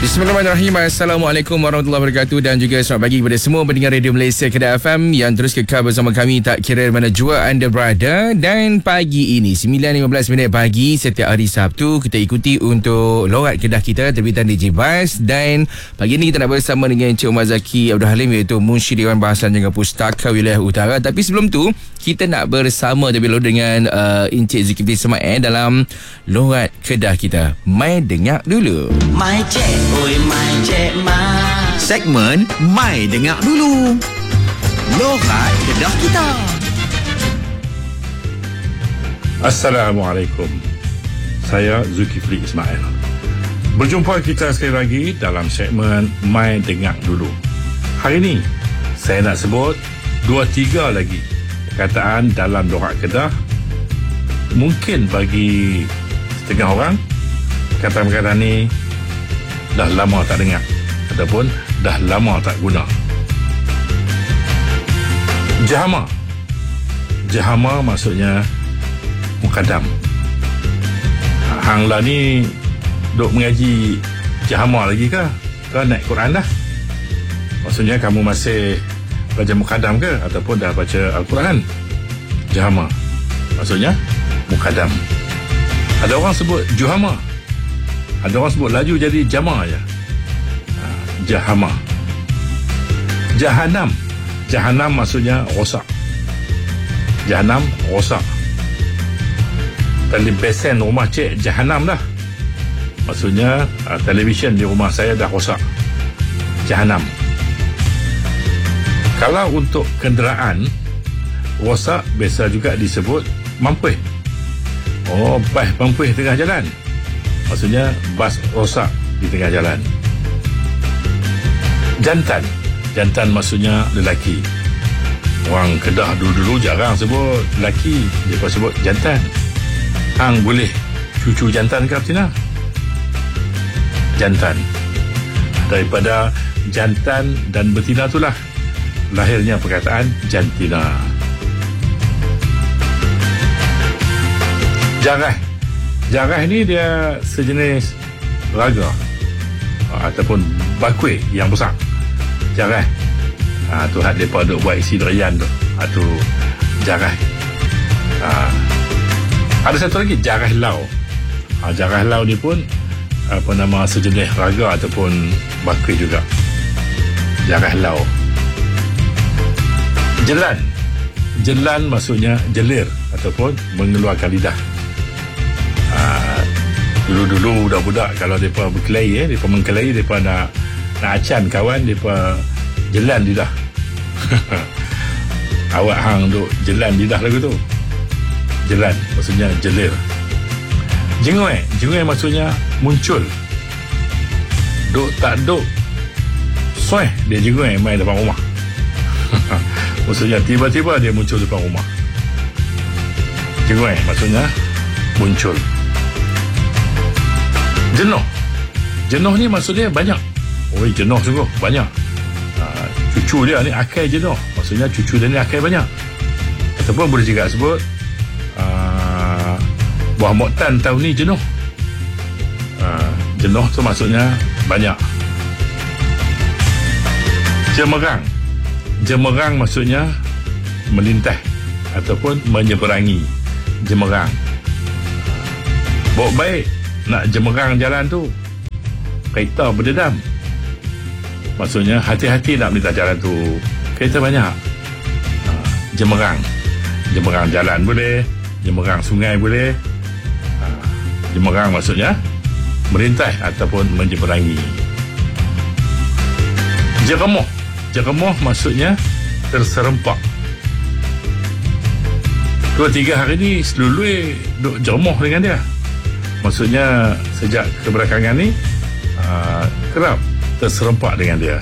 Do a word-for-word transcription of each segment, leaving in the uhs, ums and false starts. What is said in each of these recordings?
Bismillahirrahmanirrahim. Assalamualaikum warahmatullahi wabarakatuh dan juga selamat pagi kepada semua pendengar Radio Malaysia Kedah F M yang terus kekal bersama kami tak kira mana jua anda berada. Dan pagi ini sembilan lima belas minit pagi setiap hari Sabtu kita ikuti untuk Lorat Kedah kita terbitan D J Bas. Dan pagi ini kita nak bersama dengan Encik Umar Zaki Abdul Halim iaitu Munsyid Dewan Bahasa dan Pustaka Wilayah Utara. Tapi sebelum tu kita nak bersama terlebih dahulu dengan uh, Encik Zulkifli Ismail dalam Lorat Kedah kita. Mai dengar dulu. Mai cek oi mai cek mai. Segmen Mai Dengar Dulu. Lorat Kedah kita. Assalamualaikum. Saya Zulkifli Ismail. Berjumpa kita sekali lagi dalam segmen Mai Dengar Dulu. Hari ini saya nak sebut dua tiga lagi perkataan dalam Lorat Kedah. Mungkin bagi setengah orang perkataan-perkataan ni dah lama tak dengar ataupun dah lama tak guna. Jahama. Jahama maksudnya mukadam. Hang lah ni duk mengaji jahama lagi ke? Ke naik Quran dah? Maksudnya kamu masih baca mukadam ke? Ataupun dah baca Al-Quran? Jahama. Maksudnya mukadam. Ada orang sebut juhama. Ada orang sebut laju jadi jama je. Ha, jahama. Jahanam. Jahanam maksudnya rosak. Jahanam rosak. Telebesen rumah cik jahanam dah. Maksudnya uh, televisyen di rumah saya dah rosak. Jahanam. Kalau untuk kenderaan rosak biasa juga disebut mampih. Oh, bas mampih tengah jalan. Maksudnya bas rosak di tengah jalan. Jantan. Jantan maksudnya lelaki. Orang Kedah dulu-dulu jarang sebut lelaki, dia pun sebut jantan. Hang boleh cucu jantan ke betina? Jantan. Daripada jantan dan betina itulah lahirnya perkataan jantina. Jarah. Jarah ni dia sejenis raga ataupun bakui yang besar. Jarah. Ha, tu hak mereka duk buat isi durian tu. Ha, tu jarah. Ha. Ada satu lagi, jarah lau. Ha, jarah lau ni pun apa nama sejenis raga ataupun bakui juga. Jarah lau. Jelan. Jelan maksudnya jelir ataupun mengeluarkan lidah. Dulu-dulu budak-budak kalau mereka berkelahi, eh, mereka mengkelahi, mereka nak nak acan kawan, mereka jelan lidah. Awak hang duk jelan lidah lagu tu. Jelan maksudnya jelir. Jengoi. Jengoi maksudnya muncul. Duk tak duk soeh dia jengoi main depan rumah. Maksudnya tiba-tiba dia muncul depan rumah. Jengoi maksudnya muncul. Jenuh. Jenuh ni maksudnya banyak. Oh, jenuh sungguh banyak. Uh, cucu dia ni akai jenuh. Maksudnya cucu dia ni akai banyak. Ataupun boleh juga sebut uh, buah moktan tahun ni jenuh. Uh, jenuh tu maksudnya banyak. Jemerang. Jemerang maksudnya melintas ataupun menyeberangi. Jemerang. Baik baik nak jemerang jalan tu, kereta berdedam. Maksudnya hati-hati nak melintas jalan tu, kereta banyak. Ha, jemerang. Jemerang jalan boleh, jemerang sungai boleh. Ha, jemerang maksudnya melintas ataupun menyeberangi. Jeremuh. Jeremuh maksudnya terserempak. Dua tiga hari ni selului duk jeremuh dengan dia. Maksudnya sejak kebelakangan ni uh, kerap terserempak dengan dia.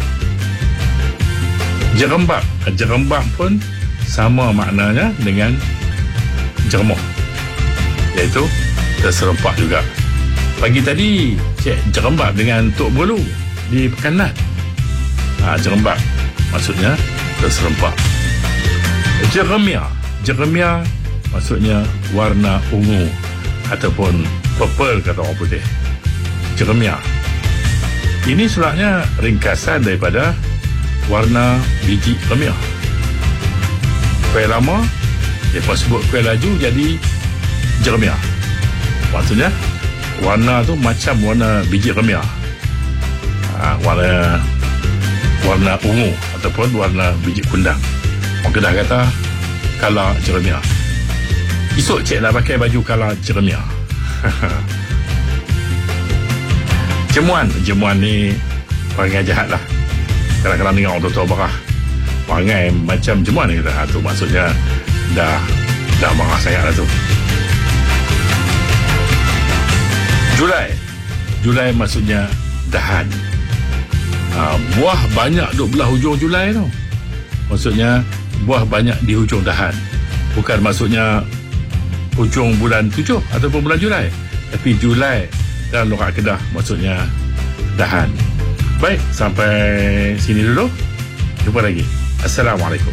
Jerembab. Jerembab pun sama maknanya dengan jeremuh, iaitu terserempak juga. Pagi tadi cik jerembab dengan Tok Berlu di Pekanat. Ha, jerembab maksudnya terserempak. Jeremia. Jeremia maksudnya warna ungu ataupun purple kata orang putih. Jeremia. Ini sebenarnya ringkasan daripada warna biji remiah. Kuih lama, mereka sebut kuih laju jadi jeremiah. Maksudnya warna tu macam warna biji remiah, ha, warna warna ungu ataupun warna biji kundang. Orang Kedah kata color jeremiah. Esok cik nak pakai baju color jeremiah. Jemuan Jemuan ni perangai jahat lah. Kadang-kadang dengar orang tua marah, perangai macam jemuan ni kata. Ha, tu maksudnya dah dah marah sangat lah tu. Julai Julai maksudnya dahan. ha, Buah banyak duk belah hujung Julai tu. Maksudnya buah banyak di hujung dahan. Bukan maksudnya hujung bulan tujuh ataupun bulan Julai, tapi Julai dalam logat Kedah maksudnya dahan. Baik, sampai sini dulu. Jumpa lagi. Assalamualaikum.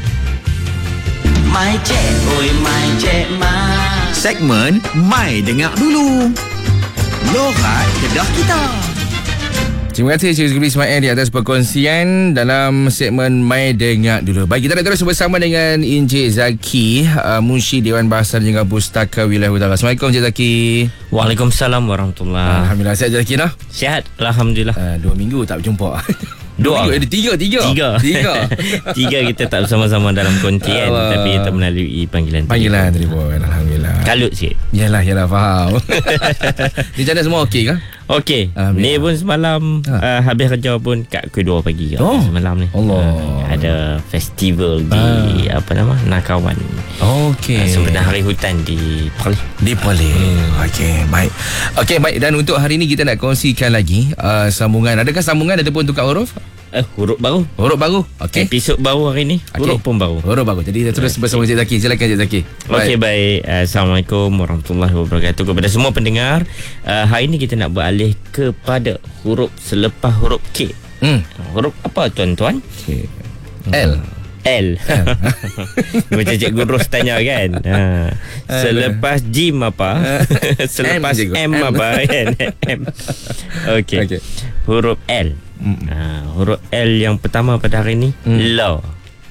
My Cik, oi my Cik Mas. Segmen Mai Dengar Dulu. Logat Kedah kita. Terima kasih Cik Zulkifli Ismail di atas perkongsian dalam segmen Mai Dengar Dulu. Baik, kita nak terus bersama dengan Encik Zaki, uh, Munshi Dewan Bahasa dan juga Pustaka Wilayah Utara. Assalamualaikum Encik Zaki. Waalaikumsalam warahmatullahi. Alhamdulillah, sihat Zaki dah? Sihat, alhamdulillah. Uh, dua minggu tak berjumpa. Dua. Minggu, eh, tiga, tiga. Tiga. Tiga. Tiga kita tak bersama-sama dalam konti kan, Allah. tapi kita melalui panggilan. Panggilan telefon. Alhamdulillah. Kalut sikit. Yalah, yalah, faham. Di sana semua okey kah? Okey. Ni pun semalam Ha. uh, habis kerja pun kat pukul dua pagi ke, Oh. semalam ni. Allah. Uh, ada festival di apa nama? Nakawan. Okey. Uh, Sempena Hari Hutan di Perlis. Di Perlis. Hmm. Okey, baik. Okey, baik. Dan untuk hari ini kita nak kongsikan lagi uh, sambungan. Adakah sambungan ataupun tukar huruf? Eh, huruf baru. Huruf baru. Okey. Episod baru hari ni. Huruf Okey. pun baru. Huruf baru. Jadi kita terus bersama Cik Zaki. Silakan Cik Zaki. Okey, baik. Uh, Assalamualaikum warahmatullahi wabarakatuh kepada semua pendengar. Uh, hari ini kita nak beralih kepada huruf selepas huruf K. Hmm. Huruf apa tuan-tuan? Okay. L. L. Macam Cikgu Ros tanya kan. Ha. Selepas Jim apa? Selepas M, M, M. apa kan? M. Okey. Okey. Huruf L. Mm. Ha, huruf L yang pertama pada hari ni, Mm. la.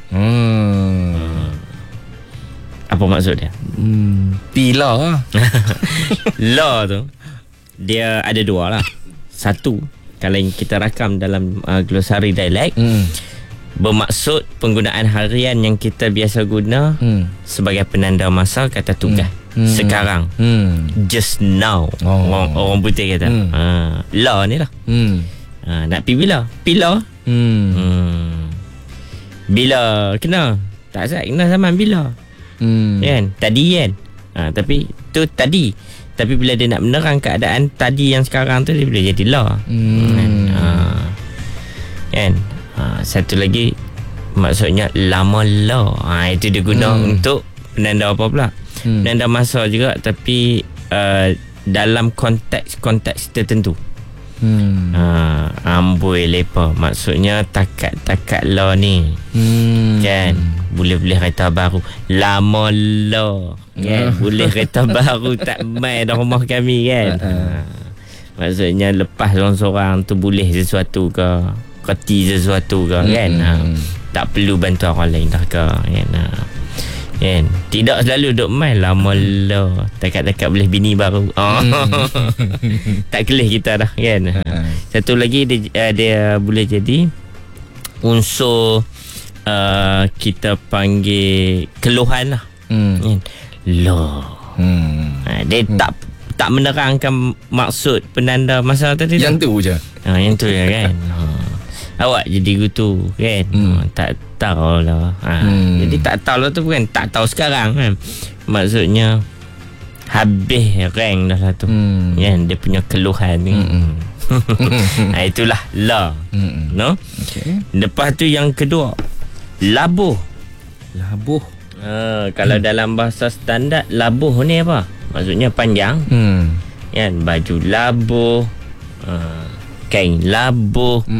Hmm. Apa maksud dia? Hmm. Pila. La tu dia ada dua lah. Satu, kalau kita rakam dalam uh, glosari dialek, Hmm. bermaksud penggunaan harian yang kita biasa guna Hmm. sebagai penanda masa, kata tugas. Hmm. Sekarang, Hmm. just now. Oh. Orang, orang putih kata. Hmm. Ha, la ni lah. Hmm. Ha, nak pergi bila? Bila? Hmm. Hmm. Bila kena? Tak sah kena zaman bila. Hmm. Kan? Tadi kan? Ha, tapi tu tadi. Tapi bila dia nak menerang keadaan tadi yang sekarang tu, dia boleh jadi la. Hmm. Kan? Ha. Kan? Ha, satu lagi maksudnya lama la. Ha, itu dia guna Hmm. untuk penanda apa pula? Hmm. Penanda masa juga, tapi uh, dalam konteks-konteks tertentu. Hmm. Ha, amboi lepa. Maksudnya takat-takat la ni. Hmm. Kan? Boleh-boleh kereta baru. Lama la. Kan? Boleh kereta baru tak main dah rumah kami kan? Ha. Maksudnya lepas seorang-seorang tu boleh sesuatu ke, kerti sesuatu ke kan? Ha. Tak perlu bantu orang lain dah ke kan? Ha. Kan? Tidak selalu duk main lama la. Takat-takat boleh bini baru. Oh. Tak kelih kita dah kan? Ha. Satu lagi dia, uh, dia boleh jadi unsur uh, kita panggil keluhan lah. Hmm. Kan? La. Hmm. Ha, dia hmm. tak tak menerangkan maksud penanda masa tadi. Yang tu je. Ha, yang tu ya kan. Ha. Awak jadi gitu kan. Hmm. Ha, tak tahu lah. Ha. Hmm. Jadi tak tahu lah tu bukan tak tahu sekarang kan. Maksudnya habis rank dah lah tu. Hmm. Kan dia punya keluhan ni. Hmm. Ha, itulah la. Hmm. No? Okey. Lepas tu yang kedua, labuh. Labuh. Ha, kalau hmm. dalam bahasa standard, labuh ni apa? Maksudnya panjang. Hmm. Kan, baju labuh, uh, kain labuh, Mm-mm.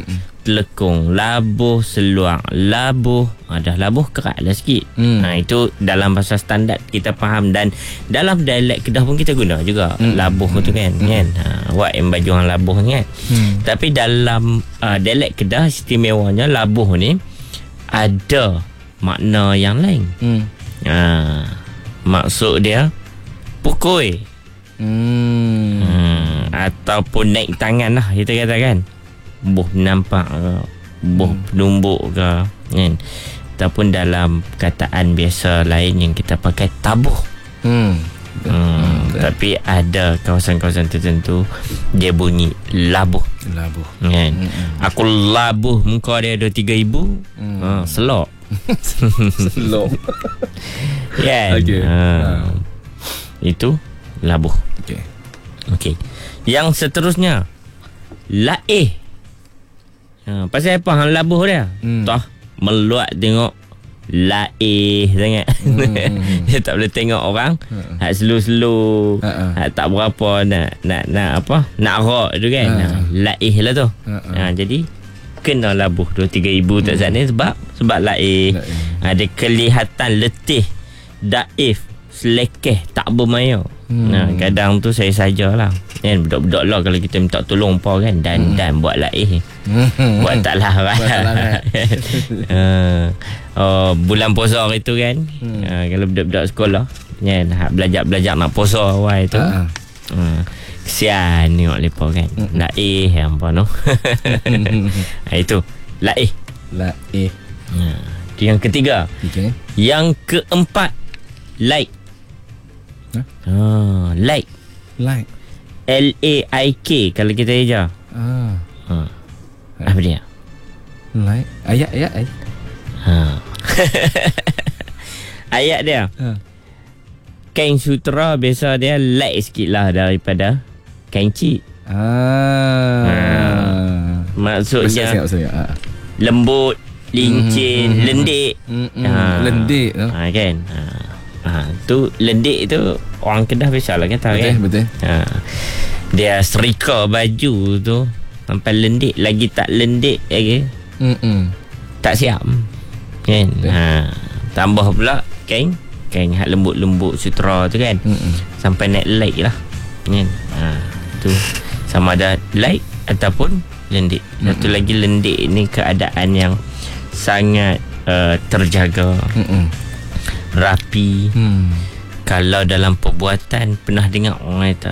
telekung, labuh seluang, labuh, ha, dah labuh kerat dah sikit. Hmm. Ha, itu dalam bahasa standard kita faham, dan dalam dialek Kedah pun kita guna juga hmm. labuh tu kan. Hmm. kan? Ha, awak yang baju orang labuh ni kan. Hmm. Tapi dalam uh, dialek Kedah istimewanya labuh ni ada makna yang lain. Hmm. Ha, maksud dia pukul. Hmm. Hmm. Ataupun naik tangan lah kita katakan. Buh nampak ke, buh hmm. numbuk ke kan. Ataupun dalam kataan biasa lain yang kita pakai tabuh. Hmm. Hmm. Hmm. Tapi ada kawasan-kawasan tertentu dia bunyi labuh. Labuh. Kan. Hmm. Aku labuh muka dia ada tiga ibu. Hmm. Ha, selok. Selok. Kan. Okay. Ha. Ha. Itu labuh. Okey. Okey. Yang seterusnya laih. Ha, pasal apa hang labuh dia? Hmm. Toh meluat tengok laih sangat. Hmm. Dia tak boleh tengok orang. Hmm. Hak slow-slow. Hmm. Hak tak berapa nak nak nak apa? Nak rak tu kan. Hmm. Laih lah tu. Hmm. Ha, jadi kena labuh dua tiga ibu tak sana sebab sebab laih. Ada ha, kelihatan letih, daif, selekeh, tak bermaya. Hmm. Nah, kadang tu saya sajalah kan, budak-budak lah kalau kita minta tolong apa kan, dan hmm. dan buat laih. Hmm. Buat tak larat. uh, oh, bulan puasa itu kan. Hmm. Uh, kalau budak-budak sekolah kan, belajar-belajar nak puasa awal tu. Uh-huh. Uh, kesian tengok lepa kan. Hmm. Laih apa no. Ha, itu laih. Laih. Uh, itu yang ketiga. Okay. Yang keempat like. Ah, like. Like. L A I K kalau kita eja. Ah. Ha. Apa dia? Like. Ayat ayat ayat. Ha. Ayat dia. Ha. Kain sutera biasa dia light sikit lah daripada kain cik. Ah. Ha. Maksudnya maksudnya ha. Lembut, lincin, mm-hmm. lendik. Mm-hmm. Ha. Lendik tu. Ha kan. Ha. Ha, tu lendik tu orang Kedah biasalah kata kan. Betul, betul. Ha. Dia serika baju tu sampai lendik, lagi tak lendik lagi. Hmm. Tak siap. Kan? Ha. Tambah pula kain, kain hak lembut-lembut sutera tu kan. Mm-mm. Sampai naik light lah. Kan? Ha, tu sama ada light ataupun lendik. Satu lagi lendik ni keadaan yang sangat uh, terjaga. Mm-mm. Rapi. Hmm. Kalau dalam perbuatan pernah dengar orang kata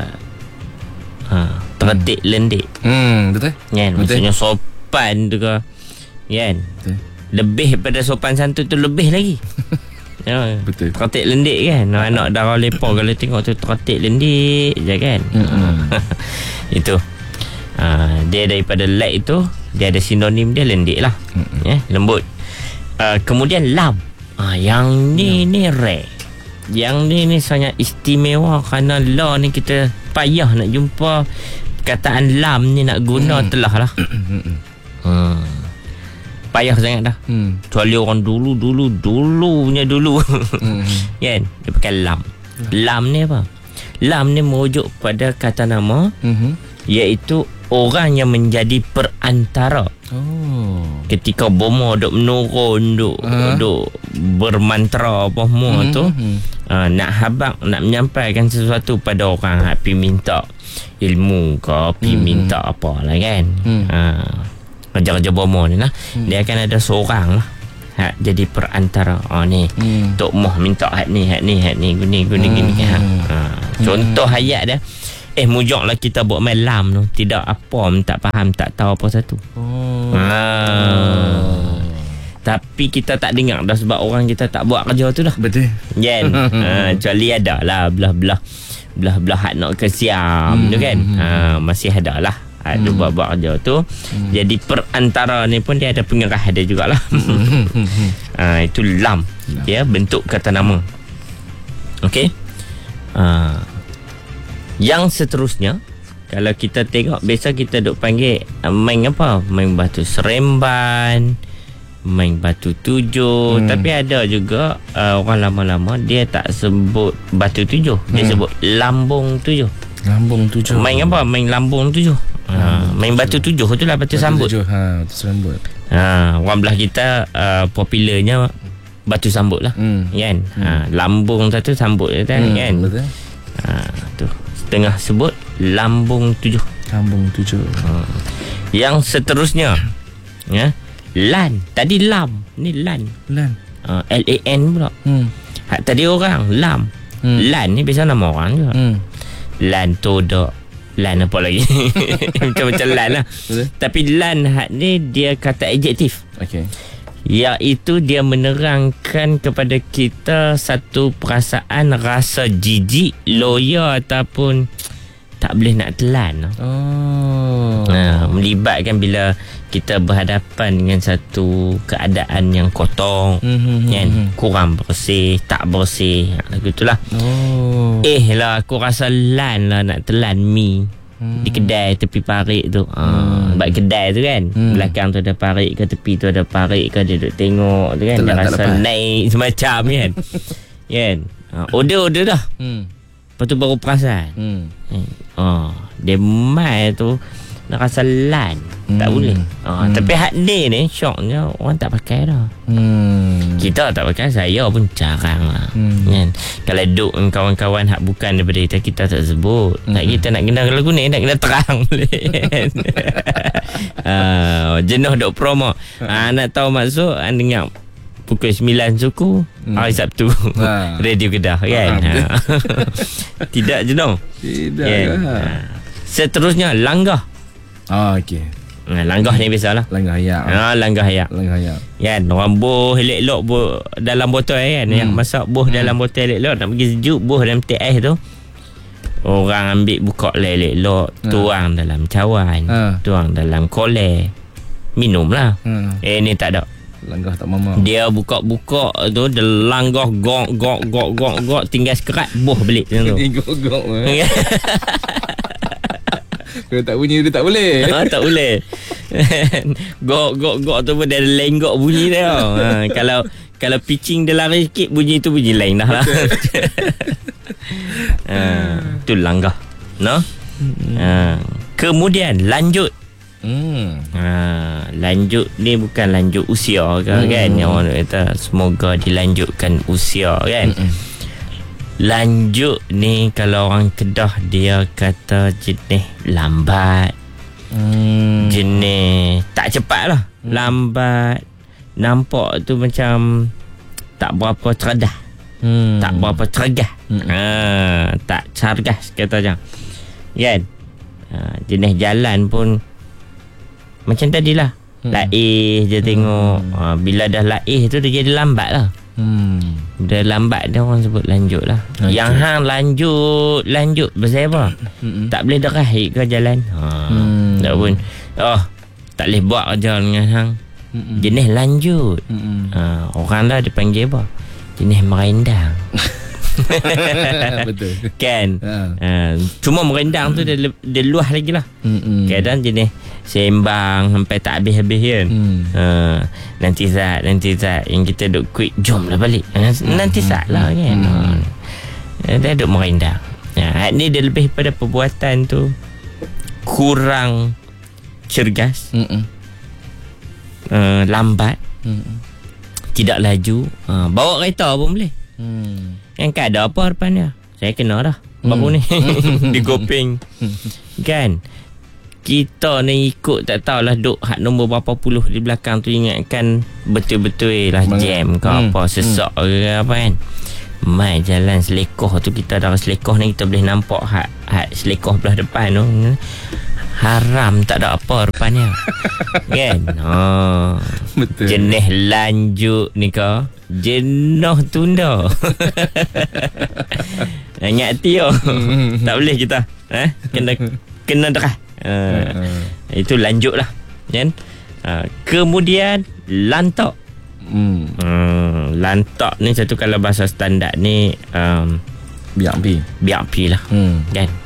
ha, tertik hmm. lendik. Hmm, betul. Kan? Maksudnya sopan tu ke. Kan? Betul. Lebih pada sopan santun tu lebih lagi. Ya, betul. Tertik lendik kan. Anak darah lepa kalau tengok tu tertik lendik je kan. Hmm. Itu. Ha, dia daripada light itu dia ada sinonim dia lendik lah. Hmm. Ya, lembut. Uh, kemudian lam. Ah, yang ni ya. ni rare. Yang ni ni sangat istimewa kerana la ni kita payah nak jumpa kataan lam ni nak guna hmm. telah lah. hmm. Payah sangat dah. Hmm. Kecuali orang dulu dulu dulunya dulu. hmm. Kan? Dia pakai lam. Lam ni apa? Lam ni merujuk pada kata nama hmm. iaitu orang yang menjadi perantara. Oh. Ketika bomo duk menurun, duk uh. duk bermantra apa semua mm-hmm. tu, uh, nak habaq, nak menyampaikan sesuatu pada orang, hak pi minta ilmu ke, pi mm-hmm. minta apa lah kan. Mm. Uh, kerja-kerja bomo ni lah. Mm. Dia akan ada seorang lah hak jadi perantara. Oh ni, mm. Tok Moh minta hak ni, hak ni, hak ni, gini gini mm. gini. Ha. Uh, contoh mm. ayat dia. Eh mujaklah kita buat main lam tu. Tidak apa, tak faham, tak tahu apa satu. Oh. Ha. Oh. Tapi kita tak dengar dah sebab orang kita tak buat kerja tu dah. Betul. Kan? Ha, kecuali ada lah belah-belah belah-belah hak nak kesiam hmm. tu kan. Ha, masih ada lah. Ada hmm. buat-buat kerja tu. Hmm. Jadi perantara ni pun dia ada pengerah dia jugalah. Ha, itu lam. Dia bentuk kata nama. Okey. Ha. Yang seterusnya, kalau kita tengok biasa kita duk panggil main apa? Main batu seremban, main batu tujuh. Hmm. Tapi ada juga uh, orang lama-lama dia tak sebut batu tujuh, dia hmm. sebut lambung tujuh. Lambung tujuh. Main apa? Main lambung tujuh. Ha, main batu tujuh tu lah, batu, batu sambut. Tujuh. Ha, batu sambut. Ha, orang belah kita uh, popularnya batu sambut lah. Hmm. Kan? Hmm. Ha, lambung satu sambut je kan. Hmm, kan? Betul. Ha, tu. Setengah sebut lambung tujuh. Lambung tujuh. Ha. Yang seterusnya ya, lan. Tadi lam. Ni lan. Lan. Uh, L A N pula. Hmm. Ha, tadi orang lam. Hmm. Lan ni biasa nama orang juga. Hmm. Lan todak. Lan apa lagi? Macam-macam lan lah. Betul? Tapi lan hak ni dia kata adjektif. Okey. Iaitu dia menerangkan kepada kita satu perasaan rasa jijik, loya ataupun tak boleh nak telan. Oh. Nah, melibatkan bila kita berhadapan dengan satu keadaan yang kotor, mm-hmm, kan? Kurang bersih, tak bersih. Ha, gitulah. Oh. Eh lah, aku rasa lan lah nak telan mi hmm. di kedai tepi parit tu. Ha, hmm. Sebab kedai tu kan, hmm. belakang tu ada parit ke, tepi tu ada parit ke, dia duduk tengok tu kan. Telan, dia rasa naik semacam kan. Kan? Ha, order-order dah. Hmm. Lepas tu baru perasan. Hmm. Oh, dia mai tu nak rasa lan. Hmm. Tak boleh. Oh, hmm. Tapi hak ni ni syoknya orang tak pakai dah. Hmm. Kita tak pakai, saya pun jarang lah. Hmm. Kan? Kalau duduk dengan kawan-kawan hak bukan daripada kita, kita tak sebut. Hmm. Tak kita nak kena lagu ni, nak kena terang boleh. uh, jenuh duk promo. Uh, nak tahu maksud, anda dengar pukul sembilan suku hmm. hari Sabtu ha. Radio Kedah kan. Ha. Tidak jenuh. Tidak kan? Ha. Seterusnya langgah. Ah, okey. Ha, langgah ni biasalah. Langgah ayak. Ha, langgah ayak. Langgah ayak. Kan, orang boh elok-elok boh dalam botol kan. Hmm. Yang masak boh hmm. dalam botol elok-elok nak pergi sejuk boh dalam teh ais tu. Orang ambil buka elok-elok, ha. tuang dalam cawan, ha. tuang dalam kolej. Minumlah. Ha. Eh ni tak ada. Langgah tak mama. Dia buka-buka tu, dia langgah gok gok gok gok gok tinggal sekerat boh balik tu. Gok gok. Kalau tak bunyi dia tak boleh. Ha, tak boleh. Gok gok gok tu pun dia ada lenggok bunyi dia. Ha, kalau kalau pitching dia lari sikit, bunyi tu bunyi lain dah lah. Ha, tu langgah. No? Ha, kemudian lanjut. Hmm. Ha, lanjut ni bukan lanjut usia ke, hmm. kan, yang orang kata semoga dilanjutkan usia kan. Hmm. Lanjut ni kalau orang Kedah dia kata jenis lambat, hmm. jenis tak cepat lah, hmm. lambat, nampak tu macam tak berapa cerdas, hmm. tak berapa cergas, hmm. ha, tak cergas kata macam kan. Ha, jenis jalan pun macam tadilah, hmm. laih je tengok. hmm. ha, Bila dah laih tu dia jadi lambat lah. hmm. Dia lambat dia orang sebut lanjut lah. Okay. Yang hang lanjut Lanjut pasal apa? hmm. Tak boleh derah ke jalan. ha, hmm. Tak pun oh, tak boleh buat kerja dengan hang. hmm. Jenis lanjut. hmm. ha, Orang lah dipanggil apa? Jenis merendang. Betul kan. ha. Ha, cuma merendang tu dia, dia luah lagi lah. hmm. Kadang jenis sembang sampai tak habis-habis kan. hmm. ha, Nanti saat Nanti saat yang kita duk quick, jom lah balik. Nanti saat lah kan. hmm. ha, Dia duk merendang. ha, Ni dia lebih pada perbuatan tu kurang cergas, hmm. uh, lambat, hmm. tidak laju. ha, Bawa kereta pun boleh. hmm. Yang kan ada apa harapan dia? Saya kena dah baru hmm. ni digopeng kan. Kita ni ikut tak tahulah duk hak nombor berapa puluh di belakang tu, ingatkan betul-betul lah jam ke hmm. apa, sesak hmm. ke apa kan. Mai jalan selekoh tu, kita dah selekoh ni kita boleh nampak hak hak selekoh belah depan tu. Haram tak ada apa rupanya. Kan. Ha. Betul. Jenis lanjut ni ke jenuh tunda. Ingat hati oh. Tak boleh kita. Eh? Kena kena derah. Uh, itu lanjut lah kan. Uh, kemudian lantak. hmm. uh, Lantak ni satu kalau bahasa standard ni um, biak pi. Biak pi lah. hmm. Kan.